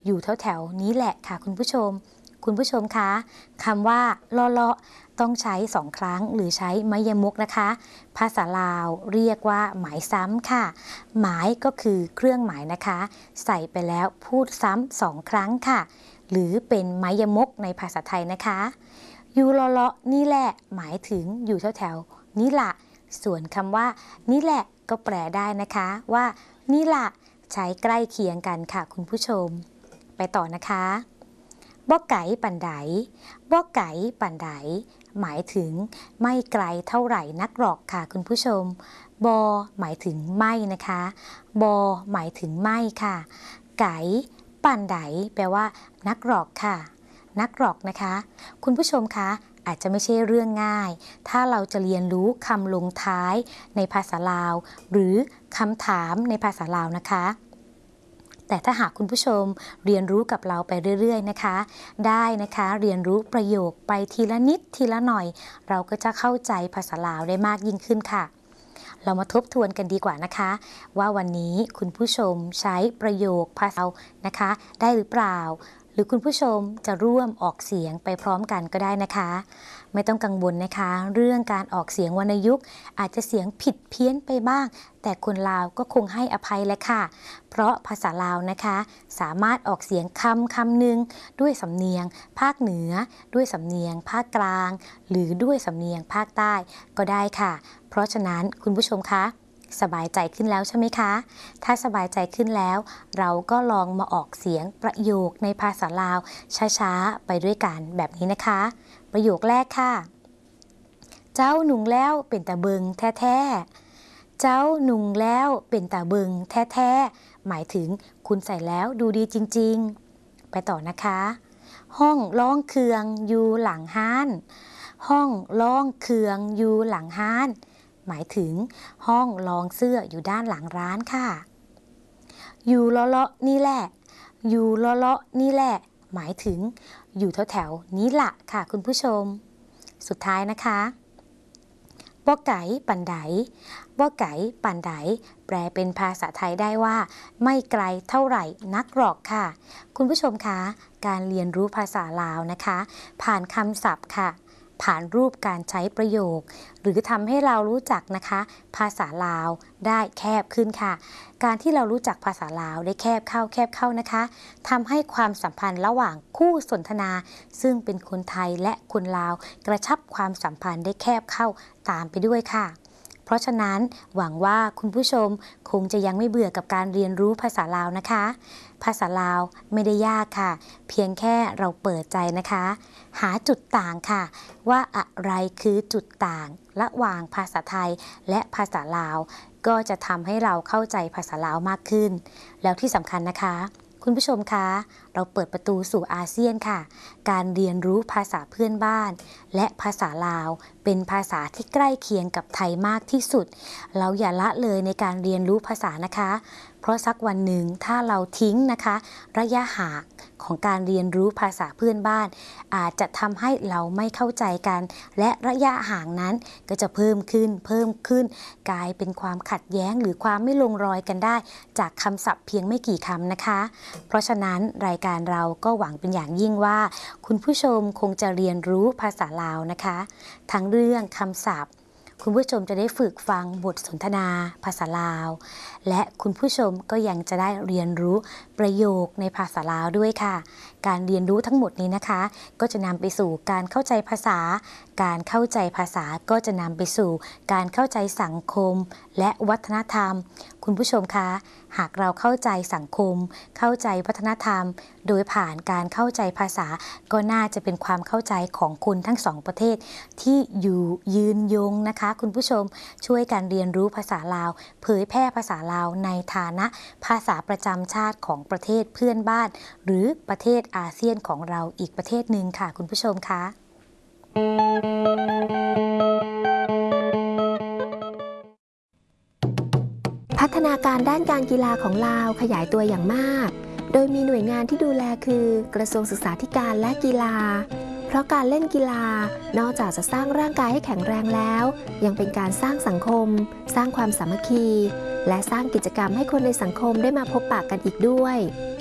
อยู่แถวๆนี้แหละค่ะคุณผู้ชมคะคำว่าเลาะต้องใช้2ครั้งหรือใช้ไม้ยมกนะคะภาษาลาวเรียกว่าหมายซ้ำค่ะหมายก็คือเครื่องหมายนะคะใส่ไปแล้วพูดซ้ำ2ครั้งค่ะหรือเป็นไม้ยมกในภาษาไทยนะคะอยู่เลาะนี่แหละหมายถึงอยู่แถวๆนี่ล่ะส่วนคำว่านี่แหละก็แปลได้นะคะว่านี่ล่ะใช้ใกล้เคียงกันค่ะคุณผู้ชมไปต่อนะคะบ่ไก่ปันไดบ่ไก่ปันไดหมายถึงไม่ไกลเท่าไหร่นักหรอกค่ะคุณผู้ชมบอหมายถึงไม่นะคะบอหมายถึงไม่ค่ะไก่ปันไดแปลว่านักหรอกค่ะนักหรอกนะคะคุณผู้ชมคะอาจจะไม่ใช่เรื่องง่ายถ้าเราจะเรียนรู้คำลงท้ายในภาษาลาวหรือคำถามในภาษาลาวนะคะแต่ถ้าหากคุณผู้ชมเรียนรู้กับเราไปเรื่อยๆนะคะได้นะคะเรียนรู้ประโยคไปทีละนิดทีละหน่อยเราก็จะเข้าใจภาษาลาวได้มากยิ่งขึ้นค่ะเรามาทบทวนกันดีกว่านะคะว่าวันนี้คุณผู้ชมใช้ประโยคภาษานะคะได้หรือเปล่าหรือคุณผู้ชมจะร่วมออกเสียงไปพร้อมกันก็ได้นะคะไม่ต้องกังวลนะคะเรื่องการออกเสียงวรรณยุกต์อาจจะเสียงผิดเพี้ยนไปบ้างแต่คนลาวก็คงให้อภัยแหละค่ะเพราะภาษาลาวนะคะสามารถออกเสียงคำหนึ่งด้วยสำเนียงภาคเหนือด้วยสำเนียงภาคกลางหรือด้วยสำเนียงภาคใต้ก็ได้ค่ะเพราะฉะนั้นคุณผู้ชมคะสบายใจขึ้นแล้วใช่ไหมคะถ้าสบายใจขึ้นแล้วเราก็ลองมาออกเสียงประโยคในภาษาลาวช้าๆไปด้วยกันแบบนี้นะคะประโยคแรกค่ะเจ้าหนุ่งแล้วเป็นตาเบิงแท้ๆเจ้าหนุ่งแล้วเป็นตาเบิงแท้ๆหมายถึงคุณใส่แล้วดูดีจริงๆไปต่อนะคะห้องร้องเคืองอยู่หลังห้านห้องร้องเคืองอยู่หลังห้านหมายถึงห้องลองเสื้ออยู่ด้านหลังร้านค่ะอยู่เลาะๆนี่แหละอยู่เลาะๆนี่แหละหมายถึงอยู่แถวๆนี้ละค่ะคุณผู้ชมสุดท้ายนะคะบ่ไก่ปันไดบ่ไก่ปันไดแปลเป็นภาษาไทยได้ว่าไม่ไกลเท่าไหร่นักหรอกค่ะคุณผู้ชมคะการเรียนรู้ภาษาลาวนะคะผ่านคำศัพท์ค่ะผ่านรูปการใช้ประโยคหรือทำให้เรารู้จักนะคะภาษาลาวได้แคบขึ้นค่ะการที่เรารู้จักภาษาลาวได้แคบเข้านะคะทำให้ความสัมพันธ์ระหว่างคู่สนทนาซึ่งเป็นคนไทยและคนลาวกระชับความสัมพันธ์ได้แคบเข้าตามไปด้วยค่ะเพราะฉะนั้นหวังว่าคุณผู้ชมคงจะยังไม่เบื่อกับการเรียนรู้ภาษาลาวนะคะภาษาลาวไม่ได้ยากค่ะเพียงแค่เราเปิดใจนะคะหาจุดต่างค่ะว่าอะไรคือจุดต่างระหว่างภาษาไทยและภาษาลาวก็จะทำให้เราเข้าใจภาษาลาวมากขึ้นแล้วที่สำคัญนะคะคุณผู้ชมคะเราเปิดประตูสู่อาเซียนค่ะการเรียนรู้ภาษาเพื่อนบ้านและภาษาลาวเป็นภาษาที่ใกล้เคียงกับไทยมากที่สุดเราอย่าละเลยในการเรียนรู้ภาษานะคะเพราะสักวันหนึ่งถ้าเราทิ้งนะคะระยะห่างของการเรียนรู้ภาษาเพื่อนบ้านอาจจะทำให้เราไม่เข้าใจกันและระยะห่างนั้นก็จะเพิ่มขึ้นกลายเป็นความขัดแย้งหรือความไม่ลงรอยกันได้จากคำศัพท์เพียงไม่กี่คำนะคะเพราะฉะนั้นรายการเราก็หวังเป็นอย่างยิ่งว่าคุณผู้ชมคงจะเรียนรู้ภาษาลาวนะคะทั้งเรื่องคำศัพท์คุณผู้ชมจะได้ฝึกฟังบทสนทนาภาษาลาวและคุณผู้ชมก็ยังจะได้เรียนรู้ประโยคในภาษาลาวด้วยค่ะการเรียนรู้ทั้งหมดนี้นะคะก็จะนำไปสู่การเข้าใจภาษาการเข้าใจภาษาก็จะนำไปสู่การเข้าใจสังคมและวัฒนธรรมคุณผู้ชมคะหากเราเข้าใจสังคมเข้าใจวัฒนธรรมโดยผ่านการเข้าใจภาษาก็น่าจะเป็นความเข้าใจของคนทั้งสองประเทศที่อยู่ยืนยงนะคะคุณผู้ชมช่วยกันเรียนรู้ภาษาลาวเผยแพร่ภาษาลาวในฐานะภาษาประจำชาติของประเทศเพื่อนบ้านหรือประเทศอาเซียนของเราอีกประเทศหนึ่งค่ะคุณผู้ชมคะพัฒนาการด้านการกีฬาของลาวขยายตัวอย่างมากโดยมีหน่วยงานที่ดูแลคือกระทรวงศึกษาธิการและกีฬาเพราะการเล่นกีฬานอกจากจะสร้างร่างกายให้แข็งแรงแล้วยังเป็นการสร้างสังคมสร้างความสามัคคีและสร้างกิจกรรมให้คนในสังคมได้มาพบปะกันอีกด้วย